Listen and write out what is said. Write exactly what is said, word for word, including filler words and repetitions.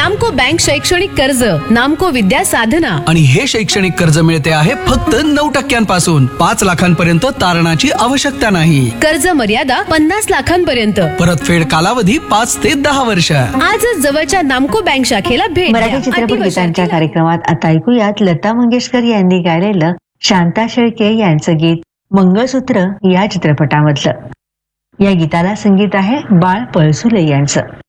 नामको बँक शैक्षणिक कर्ज, नामको विद्या साधना. आणि हे शैक्षणिक कर्ज मिळते आहे फक्त नऊ टक्क्यांपासून. पाच लाखांपर्यंत तारणाची आवश्यकता नाही. कर्ज मर्यादा पन्नास लाखांपर्यंत. परतफेड कालावधी पाच ते दहा वर्ष. आजच जवळच्या नामको बँक शाखेला भेट द्या. मराठी चित्रपट अटी व गीतांच्या शर्ती कार्यक्रमात आता ऐकूयात लता मंगेशकर यांनी गायलेलं शांता शेळके यांचं गीत मंगळसूत्र या चित्रपटामधलं. या गीताला संगीत आहे बाळ पळसुले यांचं.